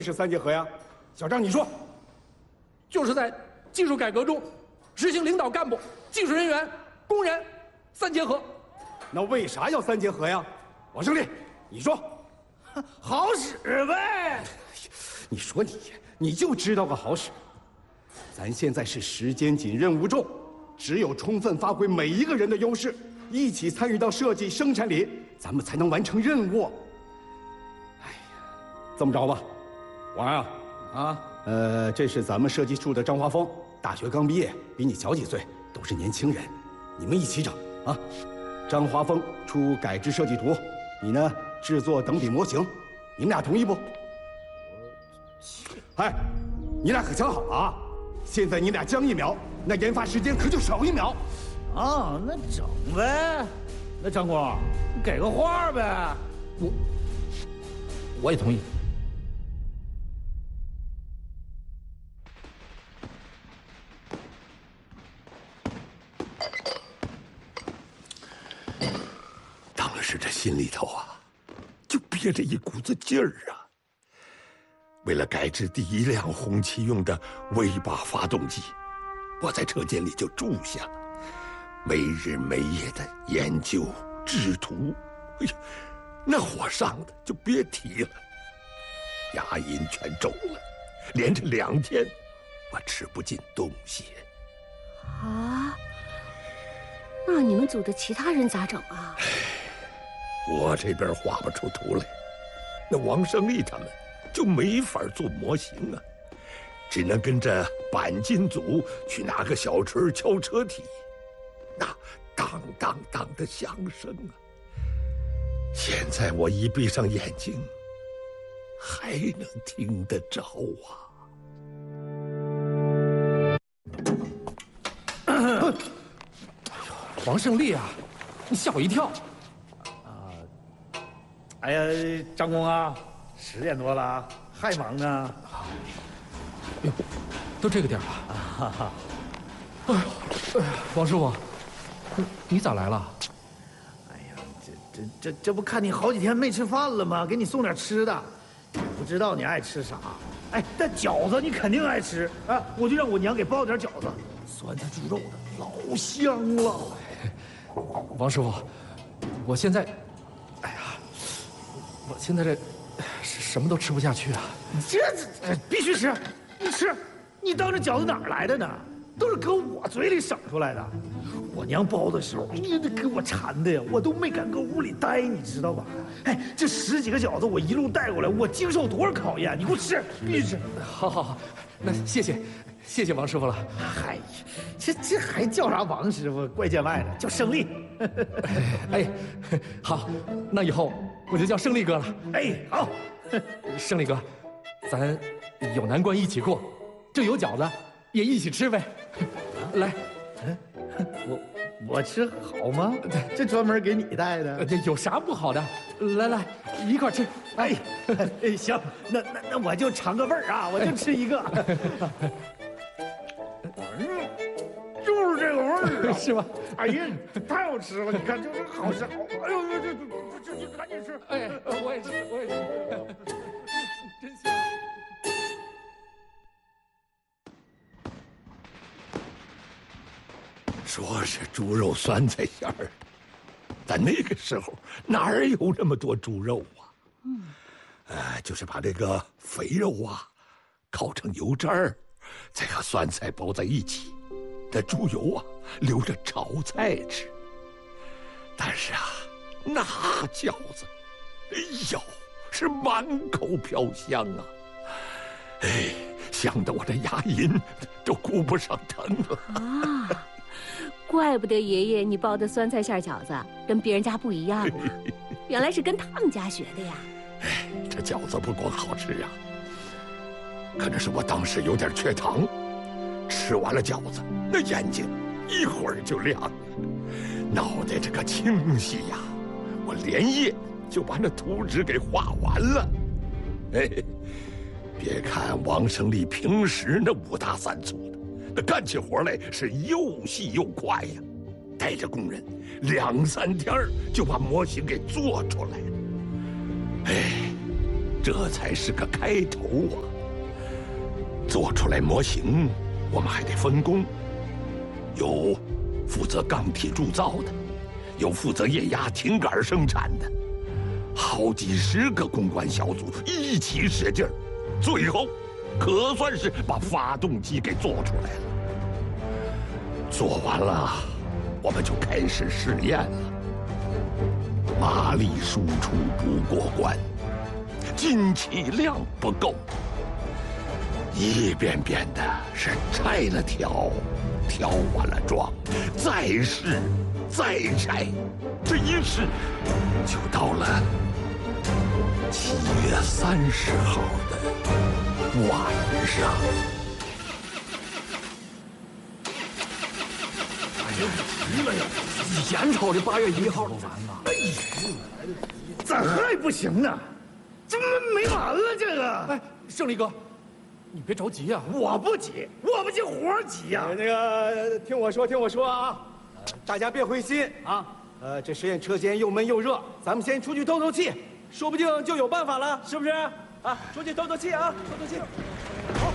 是三结合呀？小张，你说。 就是在技术改革中，实行领导干部、技术人员、工人三结合。 那为啥要三结合呀？王胜利，你说。 好使呗！ 你说你就知道个好使。咱现在是时间紧、任务重，只有充分发挥每一个人的优势，一起参与到设计生产里，咱们才能完成任务。哎呀，这么着吧，王啊，这是咱们设计处的张华峰，大学刚毕业，比你小几岁，都是年轻人，你们一起整啊。张华峰出改制设计图，你呢制作等比模型，你们俩同意不？哎，你俩可想好了啊！现在你俩将1秒，那研发时间可就少1秒。 啊，那整呗。那张工，你给个话呗。 我也同意。 当时这心里头啊，就憋着一股子劲儿啊。为了改制第1辆红旗用的V8发动机，我在车间里就住下了，没日没夜的研究制图。哎呀，那火上的就别提了，牙龈全肿了，连着2天，我吃不进东西。 啊，那你们组的其他人咋整啊？ 我这边画不出图来，那王胜利他们就没法做模型啊，只能跟着钣金组去拿个小锤敲车体，那当当当的响声啊！现在我一闭上眼睛，还能听得着啊！ 王胜利啊，你吓我一跳！ 哎呀，张工啊，10点多了，还忙呢。 哟，都这个点了。哎呦，王师傅，你咋来了？ 哎呀，这不看你好几天没吃饭了吗？给你送点吃的。不知道你爱吃啥？哎，但饺子你肯定爱吃啊！我就让我娘给包点饺子，酸菜猪肉的，老香了。 王师傅，我现在，哎呀，我现在这什么都吃不下去啊！ 这必须吃，你吃，你当这饺子哪儿来的呢？都是搁我嘴里省出来的。我娘包的时候，你得给我馋的呀，我都没敢搁屋里待，你知道吧？哎，这10几个饺子我一路带过来，我经受多少考验？你给我吃，必须吃。 好，那谢谢王师傅了。 嗨，这还叫啥王师傅？怪见外的，叫胜利。 哎，好，那以后我就叫胜利哥了。 哎，好， 胜利哥，咱有难关一起过，这有饺子也一起吃呗。来， 我吃好吗？这专门给你带的， 有啥不好的？来，一块吃。 哎，行，那我就尝个味儿啊，我就吃一个。就是这个味儿啊， 是吧？ 哎呀，太好吃了！你看，就是好吃，哎呦，这赶紧吃！ 哎，我也吃，真香。 说是猪肉酸菜馅儿，但那个时候哪儿有那么多猪肉啊？就是把这个肥肉啊烤成油渣儿，再和酸菜包在一起，这猪油啊留着炒菜吃。但是啊，那饺子，哎呦，是满口飘香啊！哎，香得我这牙龈都顾不上疼了啊！怪不得爷爷你包的酸菜馅饺子跟别人家不一样啊，原来是跟他们家学的呀。 哎，这饺子不光好吃啊，可能是我当时有点缺糖，吃完了饺子，那眼睛一会儿就亮了，脑袋这个清晰呀，我连夜就把那图纸给画完了。哎，别看王胜利平时那5大3粗的，那干起活来是又细又快呀，带着工人2、3天就把模型给做出来了。哎， 这才是个开头啊！做出来模型，我们还得分工，有负责钢铁铸造的，有负责液压挺杆生产的，好几十个公关小组一起使劲儿，最后可算是把发动机给做出来了。做完了，我们就开始试验了。马力输出不过关，进气量不够，一遍遍的是拆了挑，挑完了装，再试，再拆，这一试就到了7月30号的晚上。 急了呀！眼瞅着8月1号就完了，哎呀， 咋还不行呢？这没完了这个！ 哎，胜利哥，你别着急呀！ 我不急，我不急，活儿急呀！ 那个，听我说啊，大家别灰心啊。这实验车间又闷又热，咱们先出去透透气，说不定就有办法了，是不是？啊，出去透透气啊，透透气。好，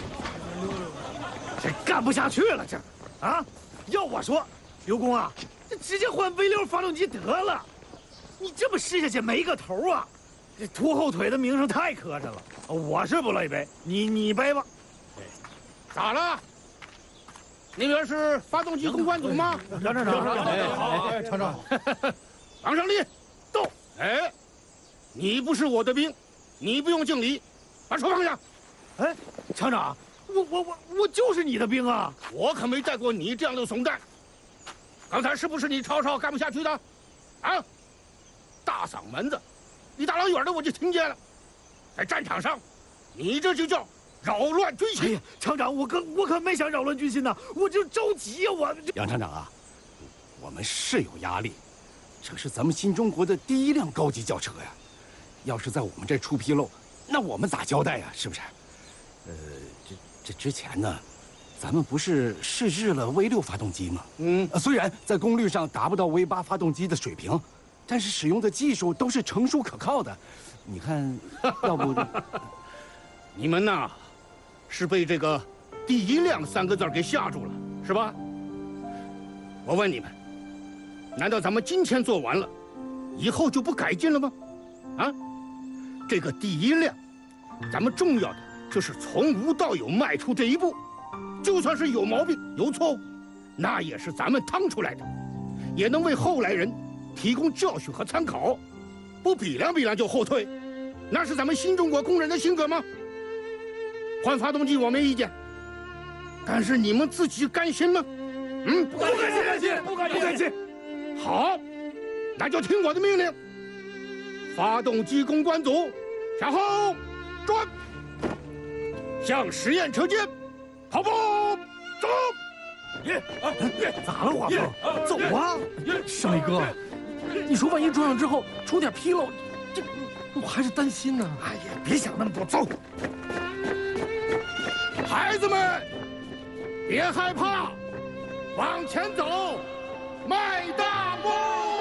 这干不下去了，这，啊，要我说，刘工啊，这直接换V6发动机得了。你这么试下去没个头啊！这拖后腿的名声太磕碜了，我是不乐意背，你背吧。 咋了？那边是发动机公关组吗？ 杨厂长， 好，厂长， 王胜利， 到。 哎，你不是我的兵，你不用敬礼，把手放下。 哎，厂长，我就是你的兵啊！ 我可没带过你这样的怂蛋。刚才是不是你吵吵干不下去的？啊，大嗓门子，你大老远的我就听见了。在战场上，你这就叫扰乱军心。 哎呀，厂长，我可没想扰乱军心呐，我就着急呀，我。 杨厂长啊，我们是有压力，这是咱们新中国的第1辆高级轿车呀，要是在我们这出纰漏，那我们咋交代呀？是不是？这之前呢，咱们不是试制了V6发动机吗？虽然在功率上达不到V8发动机的水平，但是使用的技术都是成熟可靠的。你看，要不你们呐，是被这个“第1辆”3个字给吓住了，是吧？我问你们，难道咱们今天做完了，以后就不改进了吗？啊，这个“第1辆”，咱们重要的就是从无到有迈出这一步，就算是有毛病、有错误，那也是咱们趟出来的，也能为后来人提供教训和参考。不比量比量就后退，那是咱们新中国工人的性格吗？换发动机我没意见，但是你们自己甘心吗？ 不甘心。 好，那就听我的命令。发动机公关组，向后转，向实验车间跑步走。 咋了，华峰？走啊！ 胜利哥，你说万一撞上之后出点纰漏，这我还是担心呢。 哎呀，别想那么多，走。 孩子们，别害怕，往前走，迈大步。